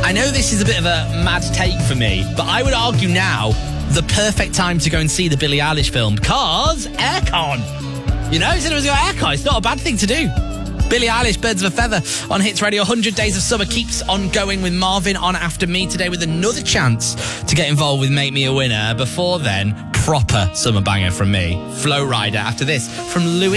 I know this is a bit of a mad take for me, but I would argue now the perfect time to go and see the Billie Eilish film, cause aircon. You know, instead of going aircon, it's not a bad thing to do. Billie Eilish, Birds of a Feather on Hits Radio. 100 Days of Summer keeps on going with Marvin on after me today with another chance to get involved with Make Me a Winner. Before then, proper summer banger from me, Flow Rider, after this from Louis